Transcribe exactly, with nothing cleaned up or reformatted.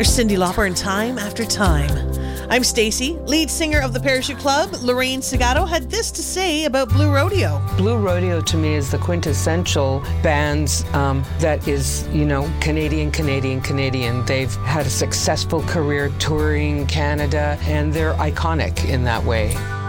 There's Cyndi Lauper in Time After Time. I'm Stacey, lead singer of the Parachute Club. Lorraine Segato had this to say about Blue Rodeo. Blue Rodeo to me is the quintessential bands um, that is, you know, Canadian, Canadian, Canadian. They've had a successful career touring Canada, and they're iconic in that way.